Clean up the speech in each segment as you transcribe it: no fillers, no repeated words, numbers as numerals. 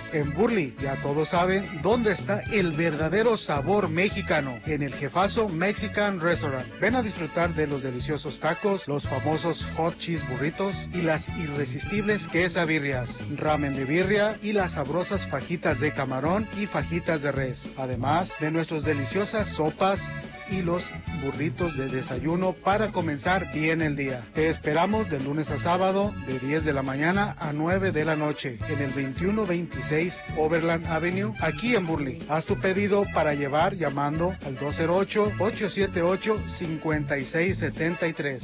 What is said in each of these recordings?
En Burley ya todos saben dónde está el verdadero sabor mexicano, en el Jefazo Mexican Restaurant. Ven a disfrutar de los deliciosos tacos, los famosos hot cheese burritos y las irresistibles quesabirrias, ramen de birria y las sabrosas fajitas de camarón y fajitas de res. Además de nuestras deliciosas sopas y los burritos de desayuno para comenzar bien el día. Te esperamos de lunes a sábado de 10 de la mañana a 9 de la noche en el 2126 Overland Avenue, aquí en Burley. Haz tu pedido para llevar llamando al 208-878-5673.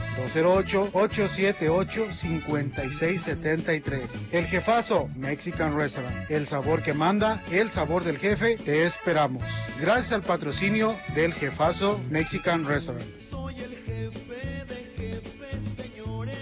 208-878-5673. El Jefazo Mexican Restaurant. El sabor que manda, el sabor del jefe. Te esperamos. Gracias al patrocinio del Jefazo Mexican Restaurant. Soy el jefe de jefes, señores.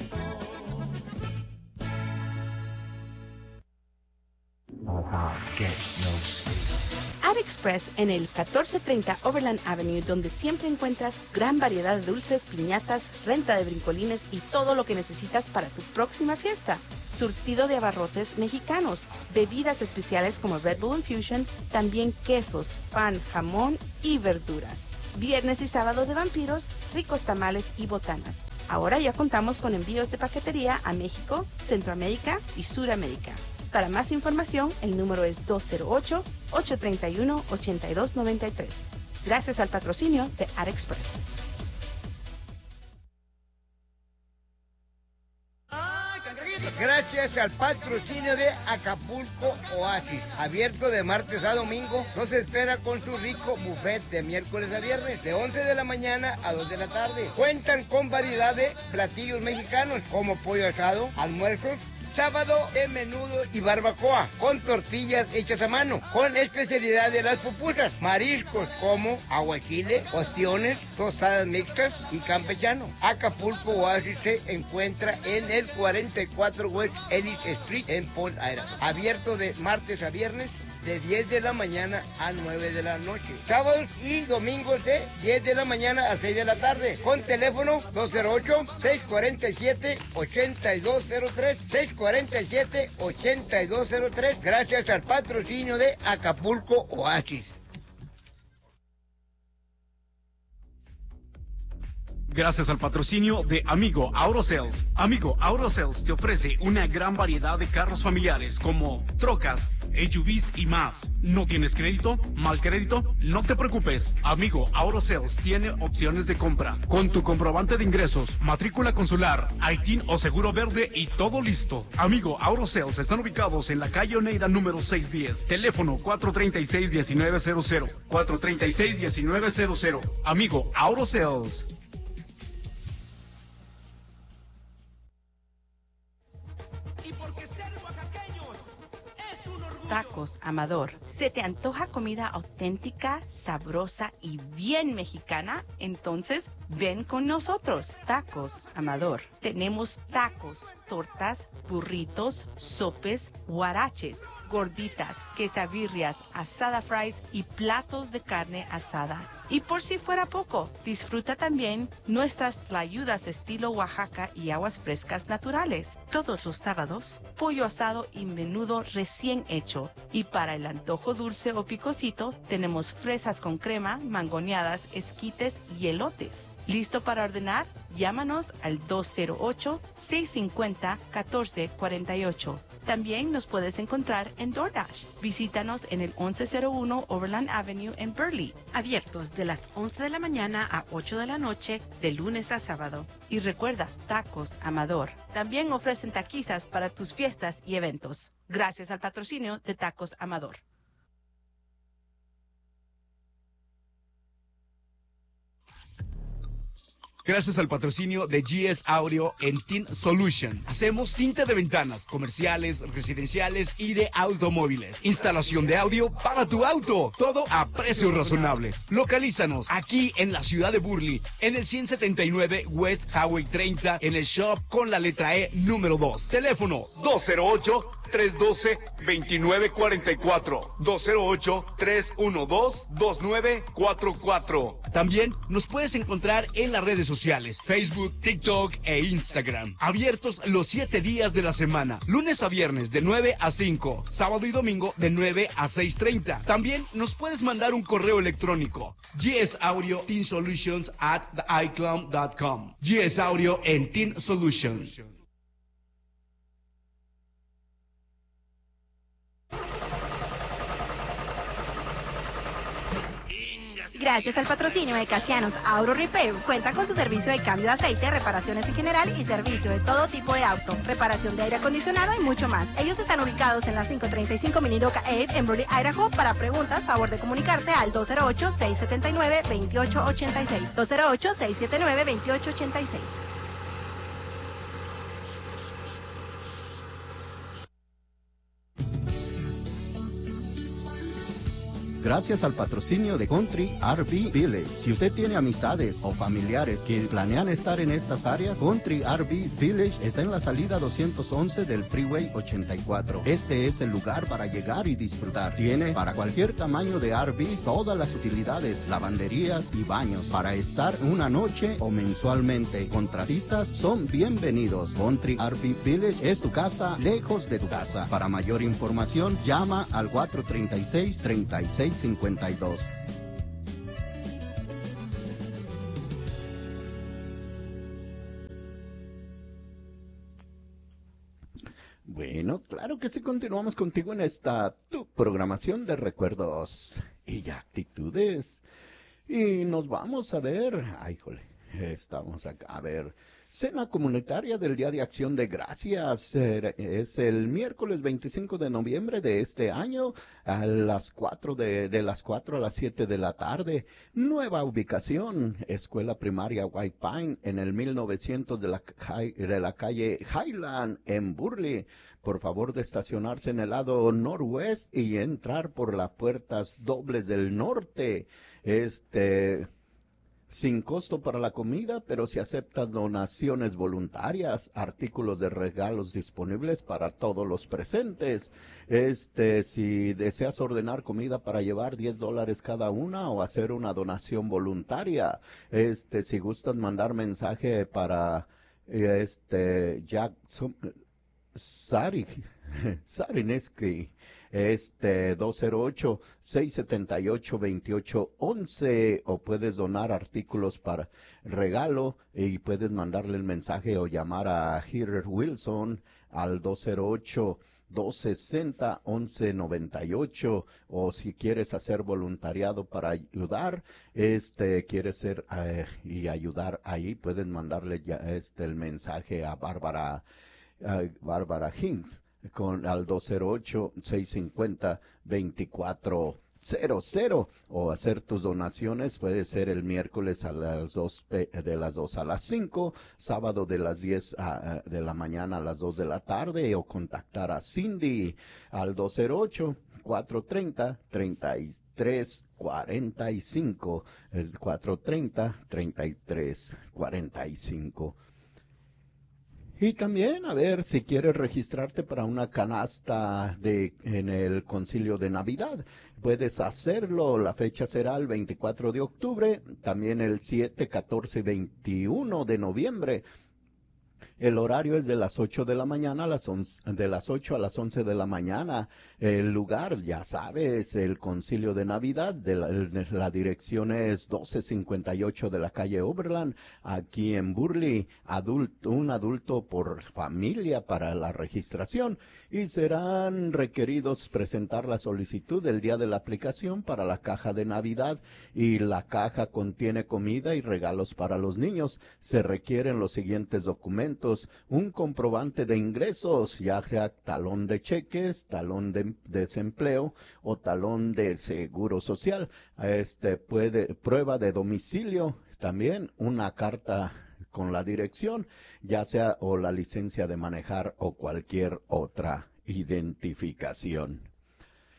ArtExpress en el 1430 Overland Avenue, donde siempre encuentras gran variedad de dulces, piñatas, renta de brincolines y todo lo que necesitas para tu próxima fiesta. Surtido de abarrotes mexicanos, bebidas especiales como Red Bull Infusion, también quesos, pan, jamón y verduras. Viernes y sábado de vampiros, ricos tamales y botanas. Ahora ya contamos con envíos de paquetería a México, Centroamérica y Suramérica. Para más información, el número es 208-831-8293. Gracias al patrocinio de ArtExpress. Gracias al patrocinio de Acapulco Oasis, abierto de martes a domingo, nos espera con su rico buffet de miércoles a viernes, de 11 de la mañana a 2 de la tarde. Cuentan con variedad de platillos mexicanos como pollo asado, almuerzos, sábado de menudo y barbacoa, con tortillas hechas a mano, con especialidad de las pupusas, mariscos como aguachile, ostiones, tostadas mixtas y campechano. Acapulco Oasis se encuentra en el 44 West Ellis Street en Port Idaho. Abierto de martes a viernes, de 10 de la mañana a 9 de la noche. Sábados y domingos de 10 de la mañana a 6 de la tarde. Con teléfono 208-647-8203. 647-8203. Gracias al patrocinio de Acapulco Oasis. Gracias al patrocinio de Amigo Auto Sales. Amigo Auto Sales te ofrece una gran variedad de carros familiares como trocas, SUVs y más. ¿No tienes crédito? ¿Mal crédito? No te preocupes. Amigo Auto Sales tiene opciones de compra. Con tu comprobante de ingresos, matrícula consular, ITIN o seguro verde y todo listo. Amigo Auto Sales están ubicados en la calle Oneida número 610. Teléfono 436-1900. 436-1900. Amigo Auto Sales. Tacos Amador. ¿Se te antoja comida auténtica, sabrosa y bien mexicana? Entonces, ven con nosotros. Tacos Amador. Tenemos tacos, tortas, burritos, sopes, huaraches, gorditas, quesabirrias, asada fries y platos de carne asada. Y por si fuera poco, disfruta también nuestras tlayudas estilo Oaxaca y aguas frescas naturales. Todos los sábados, pollo asado y menudo recién hecho. Y para el antojo dulce o picosito, tenemos fresas con crema, mangoneadas, esquites y elotes. ¿Listo para ordenar? Llámanos al 208-650-1448. También nos puedes encontrar en DoorDash. Visítanos en el 1101 Overland Avenue en Burley. Abiertos de las 11 de la mañana a 8 de la noche, de lunes a sábado. Y recuerda, Tacos Amador. También ofrecen taquizas para tus fiestas y eventos. Gracias al patrocinio de Tacos Amador. Gracias al patrocinio de GS Audio en Tint Solution. Hacemos tinte de ventanas, comerciales, residenciales y de automóviles. Instalación de audio para tu auto. Todo a precios razonables. Localízanos aquí en la ciudad de Burley, en el 179 West Highway 30, en el shop con la letra E número 2. Teléfono 208-312-2944. 208-312-2944. También nos puedes encontrar en las redes sociales, Facebook, TikTok e Instagram. Abiertos los 7 días de la semana, lunes a viernes de 9 a 5, sábado y domingo de 9 a 6:30. También nos puedes mandar un correo electrónico, gsaudio.teensolutions@icloud.com. GS Audio en Teen Solutions. Gracias al patrocinio de Casianos Auto Repair, cuenta con su servicio de cambio de aceite, reparaciones en general y servicio de todo tipo de auto, reparación de aire acondicionado y mucho más. Ellos están ubicados en la 535 Minidoka Ave en Burley, Idaho. Para preguntas, favor de comunicarse al 208-679-2886. 208-679-2886. Gracias al patrocinio de Country RV Village. Si usted tiene amistades o familiares que planean estar en estas áreas, Country RV Village está en la salida 211 del Freeway 84. Este es el lugar para llegar y disfrutar. Tiene para cualquier tamaño de RV todas las utilidades, lavanderías y baños para estar una noche o mensualmente. Contratistas son bienvenidos. Country RV Village es tu casa lejos de tu casa. Para mayor información, llama al 436-3652. Bueno, claro que sí, continuamos contigo en esta tu programación de recuerdos y actitudes. Y nos vamos a ver, ay, jole, estamos acá, a ver. Cena comunitaria del Día de Acción de Gracias es el miércoles 25 de noviembre de este año a las 4 de las 4 a las 7 de la tarde. Nueva ubicación, Escuela Primaria White Pine en el 1900 de la calle Highland en Burley. Por favor de estacionarse en el lado noroeste y entrar por las puertas dobles del norte. Sin costo para la comida, pero se aceptan donaciones voluntarias, artículos de regalos disponibles para todos los presentes. Si deseas ordenar comida para llevar $10 cada una o hacer una donación voluntaria, si gustan mandar mensaje para, Jackson, Sarineski, 208-678-2811, o puedes donar artículos para regalo y puedes mandarle el mensaje o llamar a Heather Wilson al 208-260-1198, o si quieres hacer voluntariado para ayudar, quieres ser y ayudar ahí, puedes mandarle el mensaje a Bárbara Hinks al 208-650-2400, o hacer tus donaciones puede ser el miércoles a las 2 de las 2 a las 5, sábado de las 10 de la mañana a las 2 de la tarde, o contactar a Cindy al 208-430-3345, el 430-3345. Y también, a ver, si quieres registrarte para una canasta en el concilio de Navidad, puedes hacerlo. La fecha será el 24 de octubre, también el 7, 14 y 21 de noviembre. El horario es de las 8 de la mañana de las 8 a las 11 de la mañana. El lugar, ya sabes, el Concilio de Navidad. La dirección es 1258 de la calle Oberland, aquí en Burley. Un adulto por familia para la registración. Y serán requeridos presentar la solicitud el día de la aplicación para la caja de Navidad. Y la caja contiene comida y regalos para los niños. Se requieren los siguientes documentos: un comprobante de ingresos, ya sea talón de cheques, talón de desempleo o talón de seguro social, prueba de domicilio, también una carta con la dirección, ya sea o la licencia de manejar o cualquier otra identificación.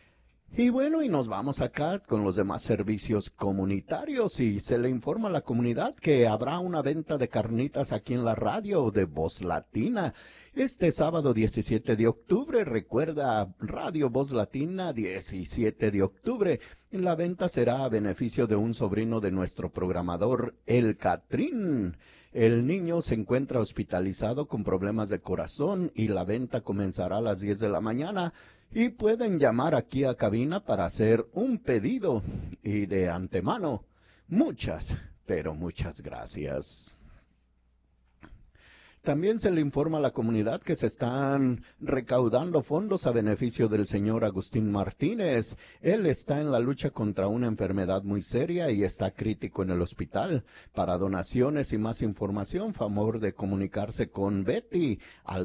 Y bueno, y nos vamos acá con los demás servicios comunitarios y se le informa a la comunidad que habrá una venta de carnitas aquí en la radio de Voz Latina. Este sábado 17 de octubre, recuerda, Radio Voz Latina, 17 de octubre. La venta será a beneficio de un sobrino de nuestro programador, El Catrín. El niño se encuentra hospitalizado con problemas de corazón y la venta comenzará a las 10 de la mañana. Y pueden llamar aquí a cabina para hacer un pedido. Y de antemano, muchas, pero muchas gracias. También se le informa a la comunidad que se están recaudando fondos a beneficio del señor Agustín Martínez. Él está en la lucha contra una enfermedad muy seria y está crítico en el hospital. Para donaciones y más información, favor de comunicarse con Betty al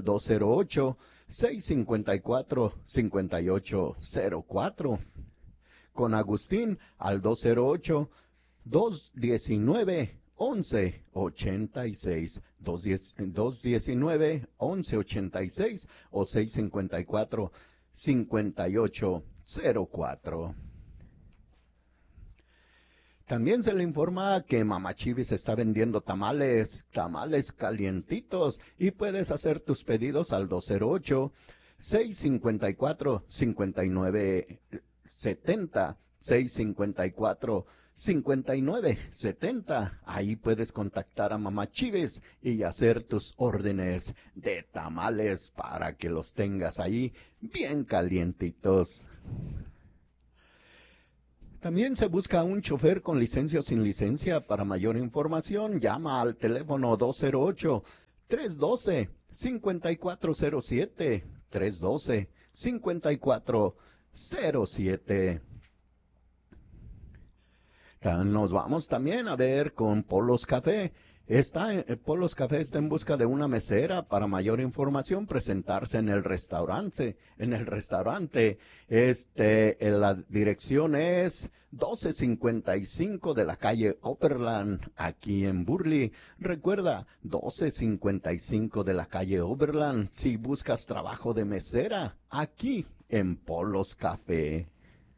208-654-5804. Con Agustín al 208-219-1186, 219-1186 o 654-5804. También se le informa que Mama Chivis está vendiendo tamales calientitos y puedes hacer tus pedidos al 208-654-5970, 654-5970. Ahí puedes contactar a Mama Chivis y hacer tus órdenes de tamales para que los tengas ahí bien calientitos. También se busca un chofer con licencia o sin licencia. Para mayor información, llama al teléfono 208-312-5407, 312-5407. Nos vamos también a ver con Polos Café. Polos Café está en busca de una mesera. Para mayor información, presentarse en el restaurante. La dirección es 1255 de la calle Oberland, aquí en Burley. Recuerda, 1255 de la calle Oberland. Si buscas trabajo de mesera, aquí en Polos Café.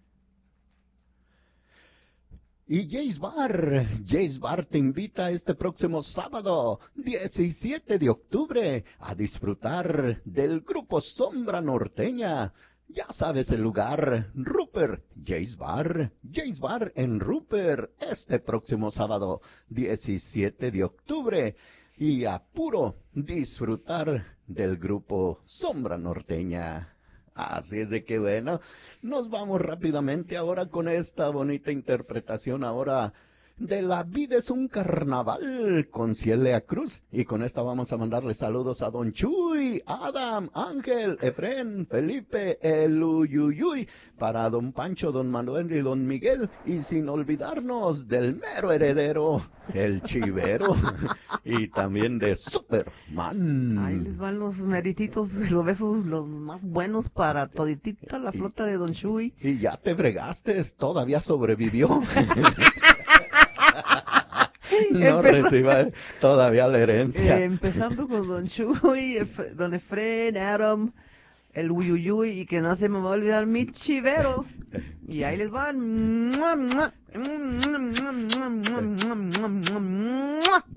Y Jay's Bar te invita este próximo sábado, 17 de octubre, a disfrutar del grupo Sombra Norteña. Ya sabes el lugar, Rupert, Jay's Bar en Rupert, este próximo sábado, 17 de octubre. Y a puro disfrutar del grupo Sombra Norteña. Así es de que bueno, nos vamos rápidamente ahora con esta bonita interpretación ahora de La vida es un carnaval con Celia Cruz. Y con esta vamos a mandarle saludos a Don Chuy, Adam, Ángel, Efren, Felipe, el Uyuyuy, para Don Pancho, Don Manuel y Don Miguel. Y sin olvidarnos del mero heredero, el Chivero, y también de Superman. Ahí les van los merititos, los besos, los más buenos para toditita la flota de Don Chuy. Y ya te fregaste, todavía sobrevivió. No reciba todavía la herencia. Empezando con Don Chuy, Don Efren, Adam, el Uyuyuy, y que no se me va a olvidar mi Chivero. Y ahí les van.